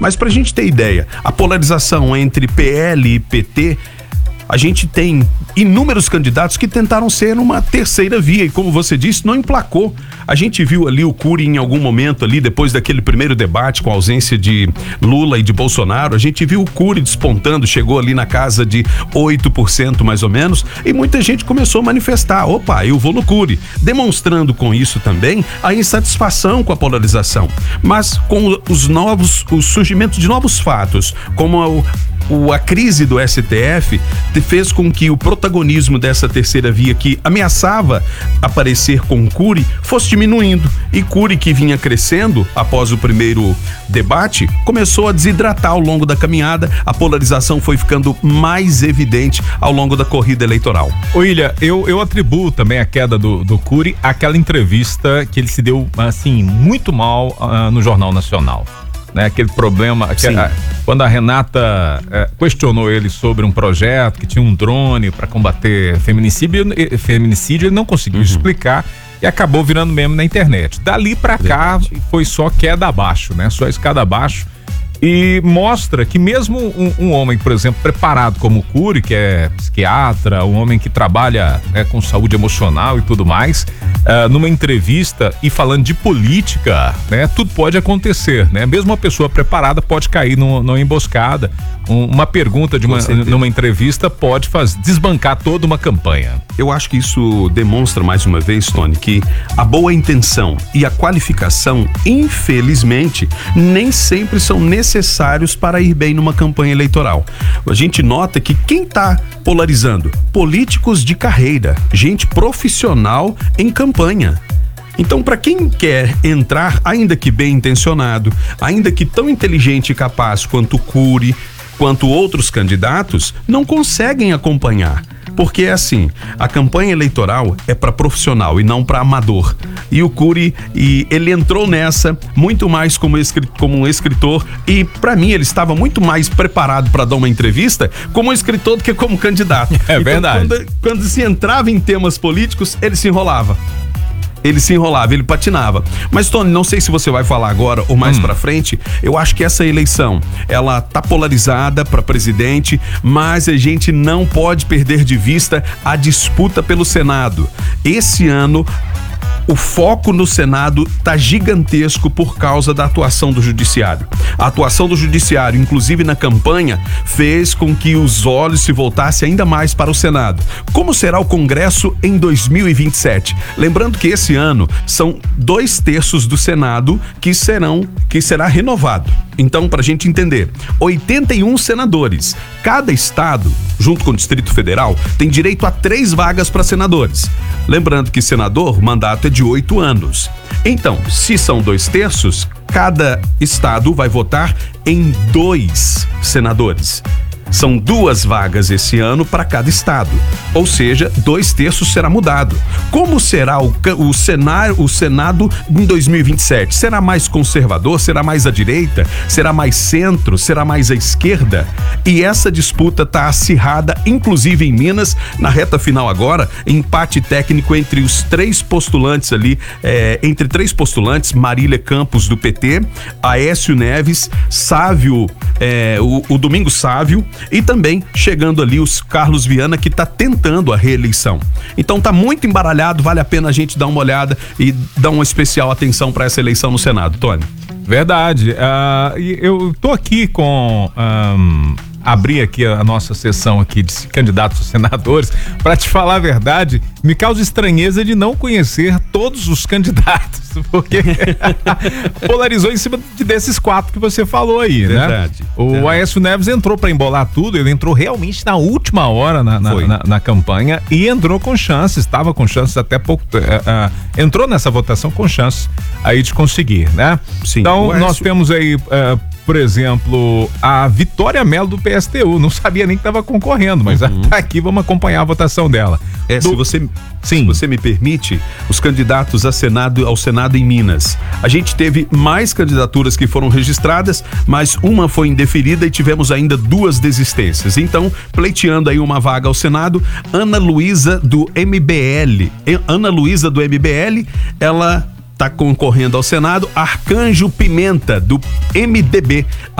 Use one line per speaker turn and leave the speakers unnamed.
Mas pra gente ter ideia, a polarização entre PL e PT, a gente tem inúmeros candidatos que tentaram ser uma terceira via e, como você disse, não emplacou. A gente viu ali o Cury em algum momento ali, depois daquele primeiro debate com a ausência de Lula e de Bolsonaro, a gente viu o Cury despontando, chegou ali na casa de 8% mais ou menos, e muita gente começou a manifestar, opa, eu vou no Cury, demonstrando com isso também a insatisfação com a polarização. Mas com o surgimento de novos fatos, como a crise do STF fez com que o protagonismo dessa terceira via que ameaçava aparecer com Cury fosse diminuindo, e Cury, que vinha crescendo após o primeiro debate, começou a desidratar ao longo da caminhada. A polarização foi ficando mais evidente ao longo da corrida eleitoral.
William, eu atribuo também a queda do Cury àquela entrevista que ele se deu assim muito mal no Jornal Nacional. Né, aquele problema, quando a Renata questionou ele sobre um projeto que tinha um drone para combater feminicídio, ele não conseguiu explicar e acabou virando meme na internet. Dali para cá foi só queda abaixo, né? Só escada abaixo. E mostra que mesmo um homem, por exemplo, preparado como o Cury, que é psiquiatra, um homem que trabalha com saúde emocional e tudo mais, numa entrevista e falando de política, né, tudo pode acontecer, né? Mesmo uma pessoa preparada pode cair numa emboscada. Uma pergunta numa entrevista pode desbancar toda uma campanha.
Eu acho que isso demonstra mais uma vez, Tony, que a boa intenção e a qualificação, infelizmente, nem sempre são necessários para ir bem numa campanha eleitoral. A gente nota que quem está polarizando? Políticos de carreira, gente profissional em campanha. Então, para quem quer entrar, ainda que bem intencionado, ainda que tão inteligente e capaz quanto o Cury, quanto outros candidatos, não conseguem acompanhar. Porque é assim, a campanha eleitoral é para profissional e não para amador. E o Cury, ele entrou nessa muito mais como um escritor, e para mim ele estava muito mais preparado para dar uma entrevista como escritor do que como candidato.
É então, verdade.
Quando se entrava em temas políticos, ele se enrolava. Ele patinava. Mas, Tony, não sei se você vai falar agora ou mais pra frente, eu acho que essa eleição, ela tá polarizada para presidente, mas a gente não pode perder de vista a disputa pelo Senado. Esse ano, o foco no Senado tá gigantesco por causa da atuação do Judiciário. A atuação do Judiciário, inclusive na campanha, fez com que os olhos se voltassem ainda mais para o Senado. Como será o Congresso em 2027? Lembrando que esse ano são 2/3 do Senado que será renovado. Então, para a gente entender, 81 senadores. Cada estado, junto com o Distrito Federal, tem direito a 3 vagas para senadores. Lembrando que senador, o mandato é de 8 anos. Então, se são 2/3, cada estado vai votar em 2 senadores. São 2 vagas esse ano para cada estado, ou seja, 2/3 será mudado. Como será o Senado em 2027? Será mais conservador? Será mais à direita? Será mais centro? Será mais à esquerda? E essa disputa está acirrada, inclusive em Minas, na reta final agora, empate técnico entre os 3 postulantes ali, entre 3 postulantes, Marília Campos do PT, Aécio Neves, Sávio, o Domingos Sávio, e também chegando ali os Carlos Viana, que está tentando a reeleição. Então tá muito embaralhado, vale a pena a gente dar uma olhada e dar uma especial atenção para essa eleição no Senado, Tony.
Verdade. Eu tô aqui com... abrir aqui a nossa sessão aqui de candidatos a senadores, para te falar a verdade, me causa estranheza de não conhecer todos os candidatos, porque polarizou em cima desses 4 que você falou aí,
verdade,
né? O Aécio Neves entrou para embolar tudo, ele entrou realmente na última hora na campanha e entrou com chances, estava com chances até pouco, entrou nessa votação com chances aí de conseguir, né? Sim, então nós temos aí por exemplo, a Vitória Mello do PSTU, não sabia nem que estava concorrendo, mas tá aqui, vamos acompanhar a votação dela.
Se você me permite, os candidatos ao Senado em Minas. A gente teve mais candidaturas que foram registradas, mas uma foi indeferida e tivemos ainda 2 desistências. Então, pleiteando aí uma vaga ao Senado, Ana Luísa do MBL. Ela está concorrendo ao Senado. Arcanjo Pimenta, do MDB.